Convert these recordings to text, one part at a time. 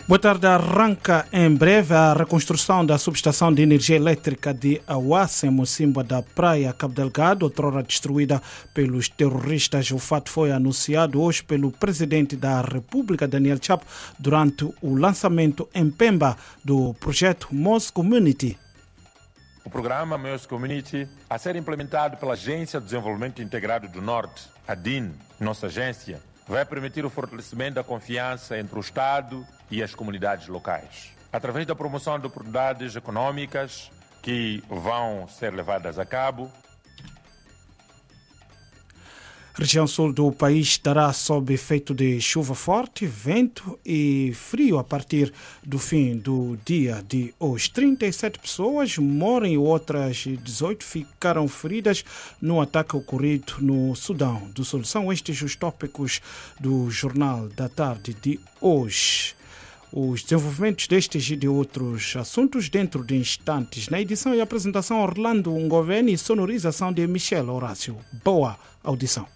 Boa tarde. Arranca em breve a reconstrução da subestação de energia elétrica de Awassa, em Mocimboa da Praia, Cabo Delgado, outrora destruída pelos terroristas. O fato foi anunciado hoje pelo presidente da República, Daniel Chapo, durante o lançamento em Pemba do projeto Mos Community. O programa Mos Community, a ser implementado pela Agência de Desenvolvimento Integrado do Norte, ADIN, nossa agência, vai permitir o fortalecimento da confiança entre o Estado e as comunidades locais, através da promoção de oportunidades econômicas que vão ser levadas a cabo. A região sul do país estará sob efeito de chuva forte, vento e frio a partir do fim do dia de hoje. 37 pessoas morrem e outras 18 ficaram feridas no ataque ocorrido no Sudão do Sul. São estes os tópicos do Jornal da Tarde de hoje. Os desenvolvimentos destes e de outros assuntos dentro de instantes. Na edição e apresentação, Orlando Ngoveni e sonorização de Michel Horácio. Boa audição.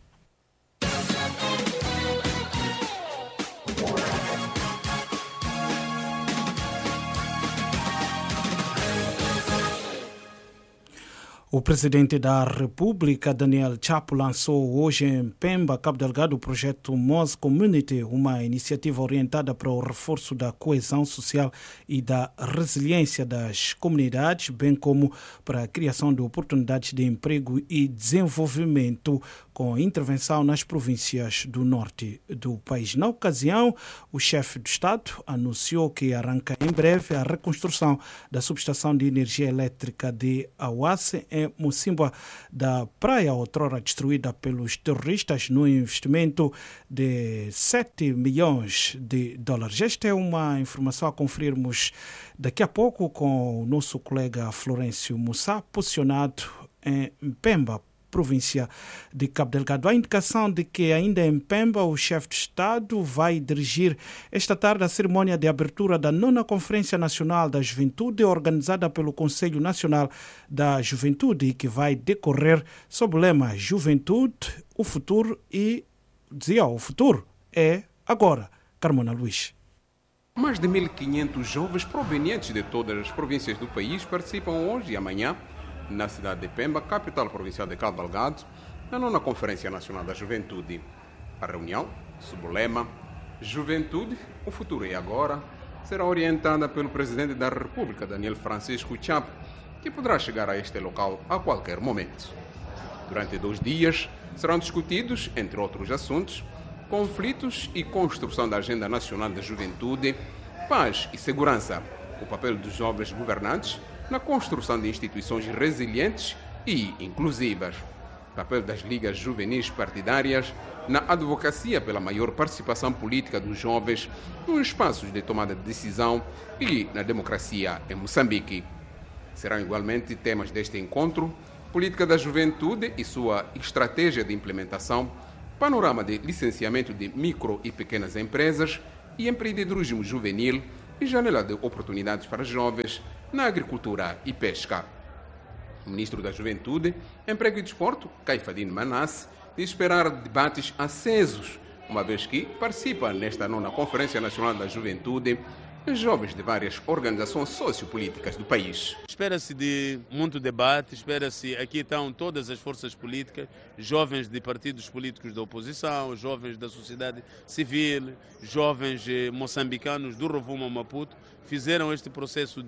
O presidente da República, Daniel Chapo, lançou hoje em Pemba, Cabo Delgado, o projeto Mos Community, uma iniciativa orientada para o reforço da coesão social e da resiliência das comunidades, bem como para a criação de oportunidades de emprego e desenvolvimento, com intervenção nas províncias do norte do país. Na ocasião, o chefe do Estado anunciou que arranca em breve a reconstrução da subestação de energia elétrica de Awassa, em Mocimboa da Praia, outrora destruída pelos terroristas, no investimento de 7 milhões de dólares. Esta é uma informação a conferirmos daqui a pouco com o nosso colega Florencio Mussa, posicionado em Pemba, província de Cabo Delgado. A indicação de que ainda em Pemba o chefe de Estado vai dirigir esta tarde a cerimónia de abertura da 9ª Conferência Nacional da Juventude, organizada pelo Conselho Nacional da Juventude, e que vai decorrer sob o lema Juventude, o futuro, e dizia, o futuro é agora. Carmona Luís. Mais de 1.500 jovens provenientes de todas as províncias do país participam hoje e amanhã na cidade de Pemba, capital provincial de Cabo Delgado, na 9ª Conferência Nacional da Juventude. A reunião, sob o lema Juventude, o futuro é agora, será orientada pelo presidente da República, Daniel Francisco Chapo, que poderá chegar a este local a qualquer momento. Durante 2 dias, serão discutidos, entre outros assuntos, conflitos e construção da Agenda Nacional da Juventude, paz e segurança, o papel dos jovens governantes na construção de instituições resilientes e inclusivas, papel das ligas juvenis partidárias na advocacia pela maior participação política dos jovens nos espaços de tomada de decisão e na democracia em Moçambique. Serão igualmente temas deste encontro: política da juventude e sua estratégia de implementação, panorama de licenciamento de micro e pequenas empresas e empreendedorismo juvenil e janela de oportunidades para jovens na agricultura e pesca. O ministro da Juventude, Emprego e Desporto, Caifadine Manasse, diz esperar debates acesos, uma vez que participa nesta 9ª Conferência Nacional da Juventude jovens de várias organizações sociopolíticas do país. Espera-se de muito debate, espera-se, aqui estão todas as forças políticas, jovens de partidos políticos da oposição, jovens da sociedade civil, jovens moçambicanos do Rovuma Maputo, fizeram este processo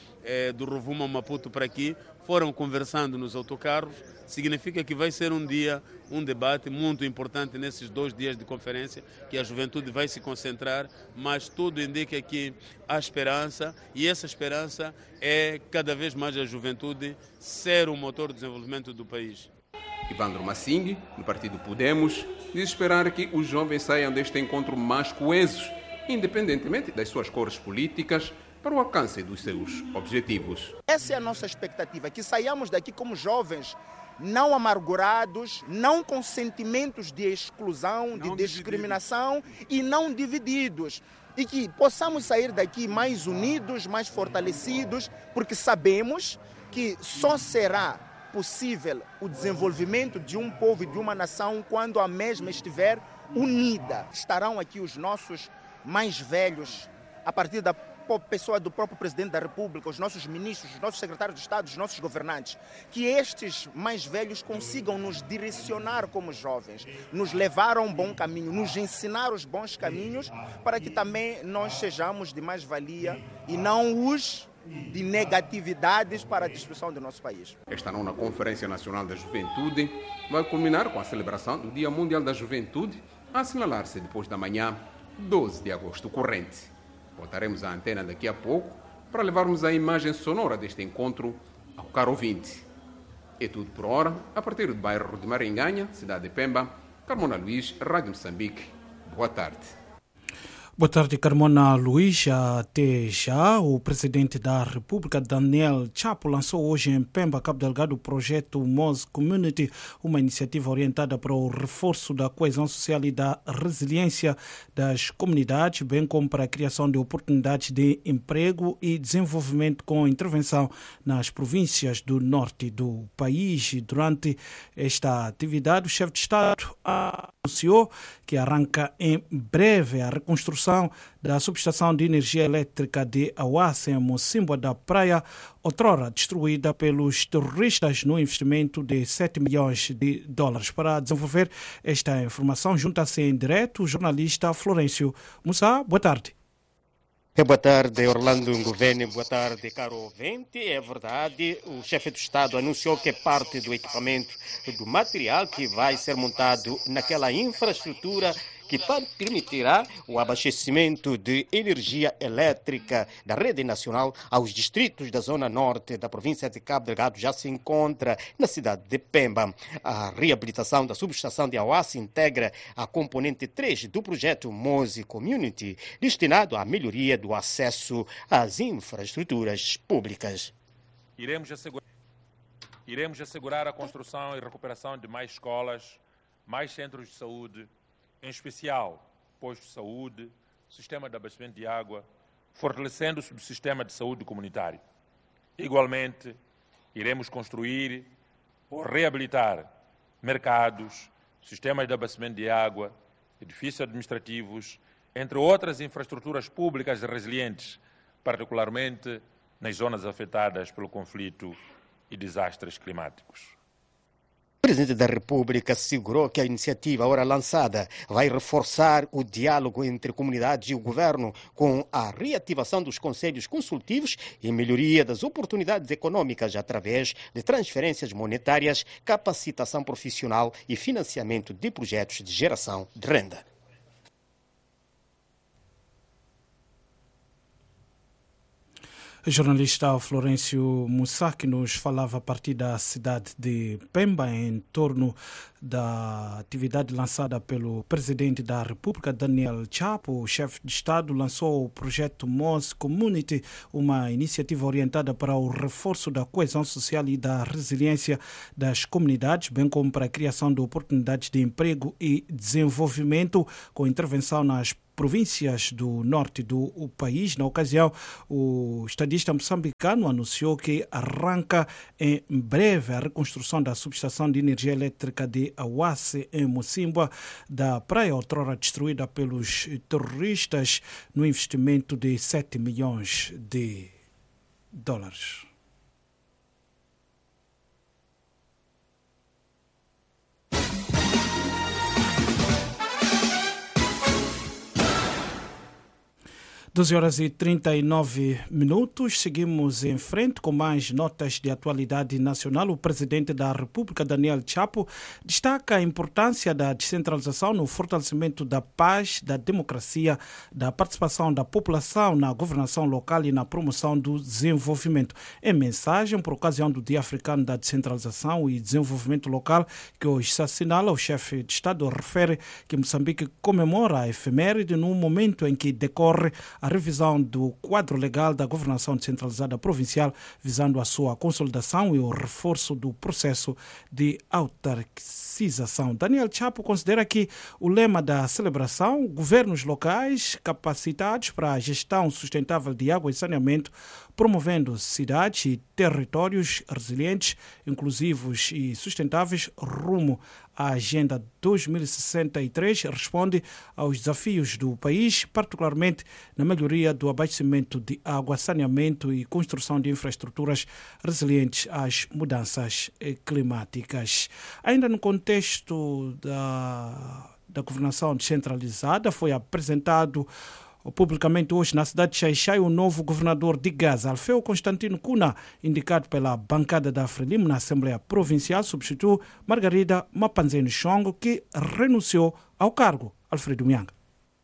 do Rovuma Maputo para aqui, foram conversando nos autocarros. Significa que vai ser um dia, um debate muito importante nesses 2 dias de conferência, que a juventude vai se concentrar, mas tudo indica que há esperança, e essa esperança é cada vez mais a juventude ser o motor do desenvolvimento do país. Ivandro Massingue, do partido Podemos, diz esperar que os jovens saiam deste encontro mais coesos, independentemente das suas cores políticas, para o alcance dos seus objetivos. Essa é a nossa expectativa, que saiamos daqui como jovens, não amargurados, não com sentimentos de exclusão, de discriminação e não divididos. E que possamos sair daqui mais unidos, mais fortalecidos, porque sabemos que só será possível o desenvolvimento de um povo e de uma nação quando a mesma estiver unida. Estarão aqui os nossos mais velhos a partir da pessoa do próprio Presidente da República, os nossos ministros, os nossos secretários de Estado, os nossos governantes, que estes mais velhos consigam nos direcionar como jovens, nos levar a um bom caminho, nos ensinar os bons caminhos, para que também nós sejamos de mais-valia e não os de negatividades para a destruição do nosso país. Esta nona Conferência Nacional da Juventude vai culminar com a celebração do Dia Mundial da Juventude, a assinalar-se depois da manhã, 12 de agosto corrente. Voltaremos à antena daqui a pouco para levarmos a imagem sonora deste encontro ao caro ouvinte. É tudo por hora, a partir do bairro de Maringanha, cidade de Pemba, Carmona Luís, Rádio Moçambique. Boa tarde. Boa tarde, Carmona Luís. Até já, o presidente da República, Daniel Chapo, lançou hoje em Pemba, Cabo Delgado, o projeto MOS Community, uma iniciativa orientada para o reforço da coesão social e da resiliência das comunidades, bem como para a criação de oportunidades de emprego e desenvolvimento com intervenção nas províncias do norte do país. Durante esta atividade, o chefe de Estado anunciou que arranca em breve a reconstrução da subestação de energia elétrica de Awassa, em Mocimboa da Praia, outrora destruída pelos terroristas, no investimento de 7 milhões de dólares. Para desenvolver esta informação, junta-se em direto o jornalista Florencio Musa. Boa tarde. Boa tarde, Orlando Nguvene. Boa tarde, caro ouvinte. É verdade, o chefe do Estado anunciou que parte do equipamento, do material que vai ser montado naquela infraestrutura que permitirá o abastecimento de energia elétrica da rede nacional aos distritos da zona norte da província de Cabo Delgado já se encontra na cidade de Pemba. A reabilitação da subestação de Awassa integra a componente 3 do projeto MOS Community, destinado à melhoria do acesso às infraestruturas públicas. Iremos assegurar a construção e recuperação de mais escolas, mais centros de saúde, em especial postos de saúde, sistema de abastecimento de água, fortalecendo o subsistema de saúde comunitário. Igualmente, iremos construir ou reabilitar mercados, sistemas de abastecimento de água, edifícios administrativos, entre outras infraestruturas públicas resilientes, particularmente nas zonas afetadas pelo conflito e desastres climáticos. O presidente da República assegurou que a iniciativa agora lançada vai reforçar o diálogo entre comunidades e o governo, com a reativação dos conselhos consultivos e melhoria das oportunidades econômicas através de transferências monetárias, capacitação profissional e financiamento de projetos de geração de renda. O jornalista Florencio Musa, que nos falava a partir da cidade de Pemba em torno da atividade lançada pelo presidente da República, Daniel Chapo. O chefe de Estado lançou o projeto MOS Community, uma iniciativa orientada para o reforço da coesão social e da resiliência das comunidades, bem como para a criação de oportunidades de emprego e desenvolvimento, com intervenção nas províncias do norte do país. Na ocasião, o estadista moçambicano anunciou que arranca em breve a reconstrução da subestação de energia elétrica de Awassa, em Mocimboa da Praia, outrora destruída pelos terroristas, no investimento de 7 milhões de dólares. (12h39). Seguimos em frente com mais notas de atualidade nacional. O presidente da República, Daniel Chapo, destaca a importância da descentralização no fortalecimento da paz, da democracia, da participação da população na governação local e na promoção do desenvolvimento. Em mensagem por ocasião do Dia Africano da Descentralização e Desenvolvimento Local, que hoje se assinala, o chefe de Estado refere que Moçambique comemora a efeméride no momento em que decorre a revisão do quadro legal da governação descentralizada provincial, visando a sua consolidação e o reforço do processo de autarquização. Daniel Chapo considera que o lema da celebração, governos locais capacitados para a gestão sustentável de água e saneamento, promovendo cidades e territórios resilientes, inclusivos e sustentáveis rumo A Agenda 2063 responde aos desafios do país, particularmente na melhoria do abastecimento de água, saneamento e construção de infraestruturas resilientes às mudanças climáticas. Ainda no contexto da governação descentralizada, foi apresentado publicamente hoje na cidade de Xai-Xai o novo governador de Gaza, Alfeu Constantino Cunha, indicado pela bancada da Frelimo na Assembleia Provincial, substitui Margarida Mapanzeni Chongo, que renunciou ao cargo. Alfredo Mianga.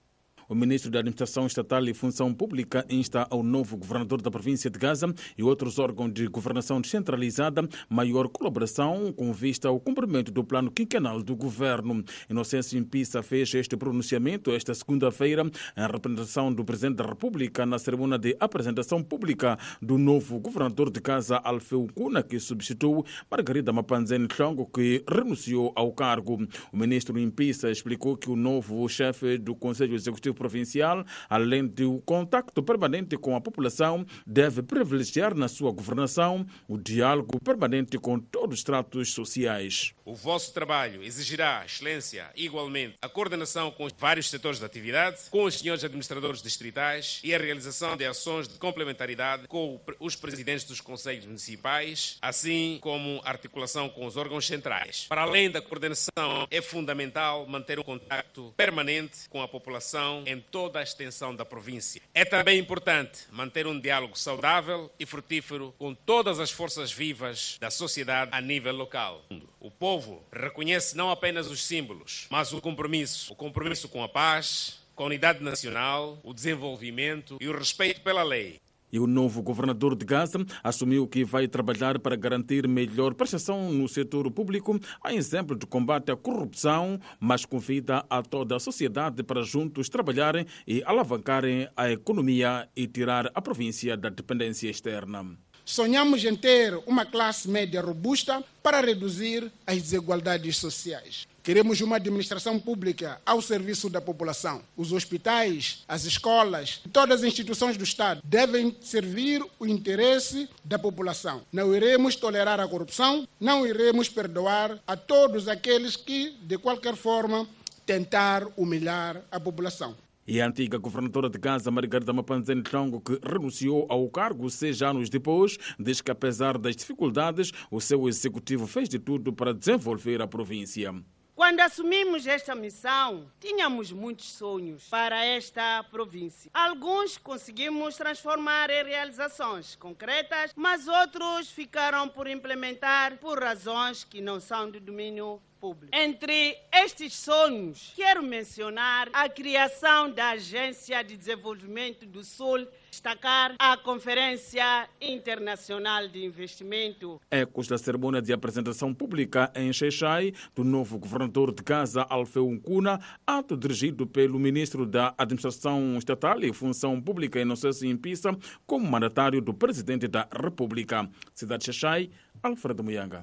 O ministro da Administração Estatal e Função Pública insta ao novo governador da província de Gaza e outros órgãos de governação descentralizada maior colaboração com vista ao cumprimento do plano quinquenal do governo. Inocêncio Impissa fez este pronunciamento esta segunda-feira em representação do Presidente da República na cerimônia de apresentação pública do novo governador de Gaza, Alfeu Cunha, que substituiu Margarida Mapanzeni Chongo, que renunciou ao cargo. O ministro Impissa explicou que o novo chefe do Conselho Executivo Provincial, além do contacto permanente com a população, deve privilegiar na sua governação o diálogo permanente com todos os estratos sociais. O vosso trabalho exigirá, excelência, igualmente, a coordenação com os vários setores de atividade, com os senhores administradores distritais e a realização de ações de complementaridade com os presidentes dos conselhos municipais, assim como articulação com os órgãos centrais. Para além da coordenação, é fundamental manter um contacto permanente com a população em toda a extensão da província. É também importante manter um diálogo saudável e frutífero com todas as forças vivas da sociedade a nível local. O povo reconhece não apenas os símbolos, mas o compromisso com a paz, com a unidade nacional, o desenvolvimento e o respeito pela lei. E o novo governador de Gaza assumiu que vai trabalhar para garantir melhor prestação no setor público, a exemplo do combate à corrupção, mas convida a toda a sociedade para juntos trabalharem e alavancarem a economia e tirar a província da dependência externa. Sonhamos em ter uma classe média robusta para reduzir as desigualdades sociais. Queremos uma administração pública ao serviço da população. Os hospitais, as escolas, todas as instituições do Estado devem servir o interesse da população. Não iremos tolerar a corrupção, não iremos perdoar a todos aqueles que, de qualquer forma, tentar humilhar a população. E a antiga governadora de Gaza, Margarida Mapanzeni Chongo, que renunciou ao cargo 6 anos depois, diz que, apesar das dificuldades, o seu executivo fez de tudo para desenvolver a província. Quando assumimos esta missão, tínhamos muitos sonhos para esta província. Alguns conseguimos transformar em realizações concretas, mas outros ficaram por implementar por razões que não são do domínio público. Entre estes sonhos, quero mencionar a criação da Agência de Desenvolvimento do Sul, destacar a Conferência Internacional de Investimento. Ecos da cerimônia de apresentação pública em Xai-Xai do novo governador de Gaza, Alfeu Cunha, ato dirigido pelo ministro da Administração Estatal e Função Pública, Inocêncio Impissa, como mandatário do presidente da República. Cidade de Xai-Xai, Alfredo Mianga.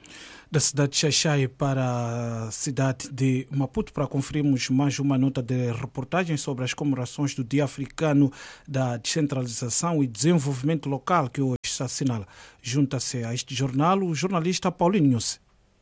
Da cidade de Xai-Xai para a cidade de Maputo, para conferirmos mais uma nota de reportagem sobre as comemorações do Dia Africano da Descentralização e Desenvolvimento Local, que hoje se assinala. Junta-se a este jornal o jornalista Paulinho Nhosse.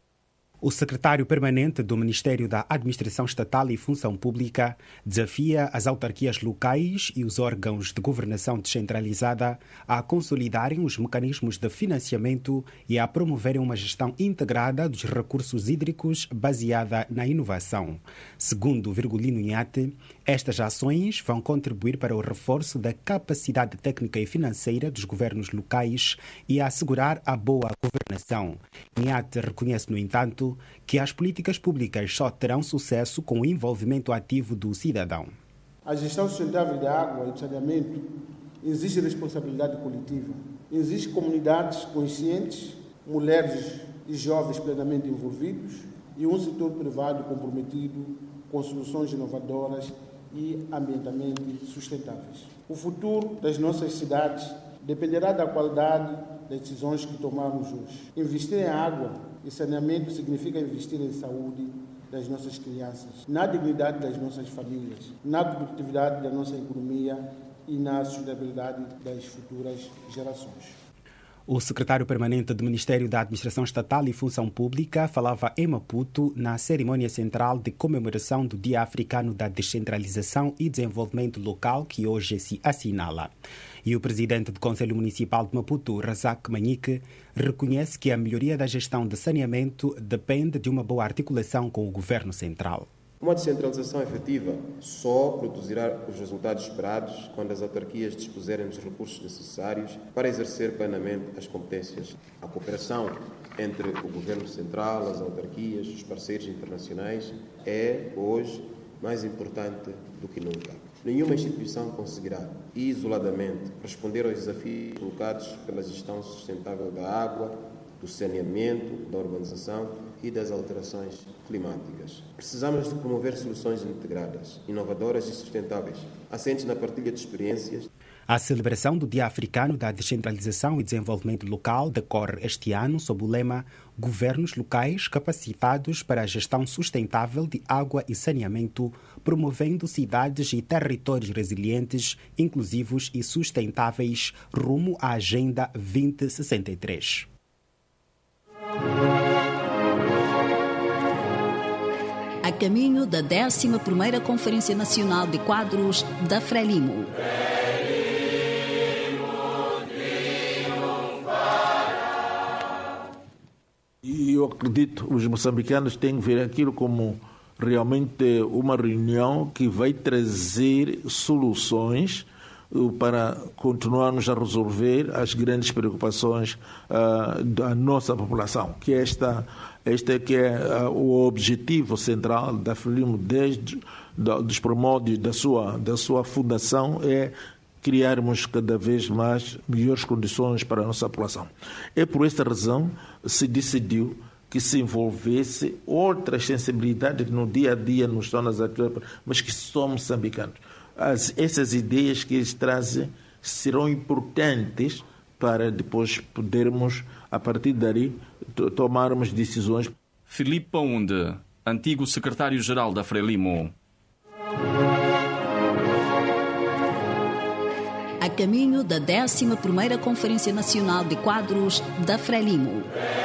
O secretário permanente do Ministério da Administração Estatal e Função Pública desafia as autarquias locais e os órgãos de governação descentralizada a consolidarem os mecanismos de financiamento e a promoverem uma gestão integrada dos recursos hídricos baseada na inovação. Segundo Virgulino Inhate, estas ações vão contribuir para o reforço da capacidade técnica e financeira dos governos locais e a assegurar a boa governação. Inhate reconhece, no entanto, que as políticas públicas só terão sucesso com o envolvimento ativo do cidadão. A gestão sustentável da água e do saneamento exige responsabilidade coletiva. Existem comunidades conscientes, mulheres e jovens plenamente envolvidos e um setor privado comprometido com soluções inovadoras e ambientalmente sustentáveis. O futuro das nossas cidades dependerá da qualidade das decisões que tomarmos hoje. Investir em água e saneamento significa investir em saúde das nossas crianças, na dignidade das nossas famílias, na produtividade da nossa economia e na sustentabilidade das futuras gerações. O secretário permanente do Ministério da Administração Estatal e Função Pública falava em Maputo na cerimônia central de comemoração do Dia Africano da Descentralização e Desenvolvimento Local, que hoje se assinala. E o presidente do Conselho Municipal de Maputo, Razak Manique, reconhece que a melhoria da gestão de saneamento depende de uma boa articulação com o governo central. Uma descentralização efetiva só produzirá os resultados esperados quando as autarquias dispuserem dos recursos necessários para exercer plenamente as competências. A cooperação entre o governo central, as autarquias, os parceiros internacionais é, hoje, mais importante do que nunca. Nenhuma instituição conseguirá, isoladamente, responder aos desafios colocados pela gestão sustentável da água, do saneamento, da urbanização e das alterações climáticas. Precisamos de promover soluções integradas, inovadoras e sustentáveis, assentes na partilha de experiências. A celebração do Dia Africano da Descentralização e Desenvolvimento Local decorre este ano sob o lema Governos Locais Capacitados para a Gestão Sustentável de Água e Saneamento, promovendo cidades e territórios resilientes, inclusivos e sustentáveis rumo à Agenda 2063. A caminho da 11ª Conferência Nacional de Quadros da Frelimo. E eu acredito que os moçambicanos têm que ver aquilo como realmente uma reunião que vai trazer soluções para continuarmos a resolver as grandes preocupações da nossa população, que este que é o objetivo central da Frelimo desde dos primórdios da sua fundação, é criarmos cada vez mais melhores condições para a nossa população. É por esta razão que se decidiu que se envolvesse outras sensibilidades que no dia a dia nos estão nas atividades, mas que somos moçambicanos. Essas ideias que eles trazem serão importantes para depois podermos, a partir dali, tomarmos decisões. Filipe Paunde, antigo secretário-geral da Frelimo. A caminho da 11ª Conferência Nacional de Quadros da Frelimo.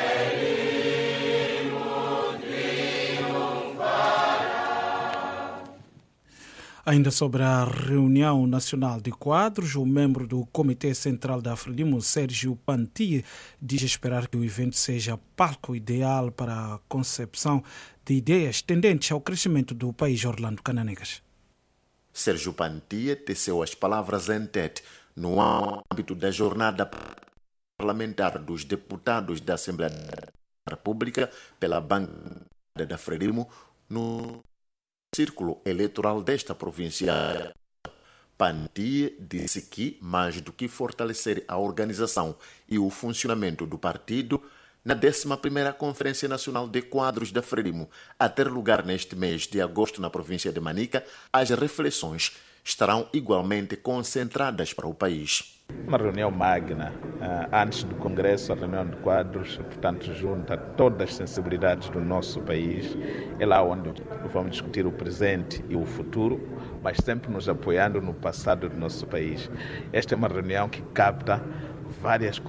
Ainda sobre a reunião nacional de quadros, o membro do Comitê Central da Frelimo, Sérgio Pantia, diz esperar que o evento seja palco ideal para a concepção de ideias tendentes ao crescimento do país. Orlando Cananegas. Sérgio Pantia teceu as palavras em TED no âmbito da jornada parlamentar dos deputados da Assembleia da República pela bancada da Frelimo no círculo eleitoral desta província. Pantia disse que, mais do que fortalecer a organização e o funcionamento do partido, na 11ª Conferência Nacional de Quadros da Frelimo, a ter lugar neste mês de agosto na província de Manica, as reflexões estarão igualmente concentradas para o país. Uma reunião magna, antes do Congresso, a reunião de quadros, portanto, junta todas as sensibilidades do nosso país. É lá onde vamos discutir o presente e o futuro, mas sempre nos apoiando no passado do nosso país. Esta é uma reunião que capta várias